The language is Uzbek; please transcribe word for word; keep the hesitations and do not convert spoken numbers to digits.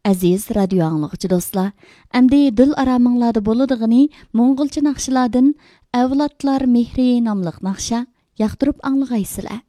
Aziz radio anlıqçı dostlar, əmdi dil aramınlarda boluduğunu Moğolca naqşılardan Avlodlar mehri namlıq naqşa yaqtırıb anlıqaysılar.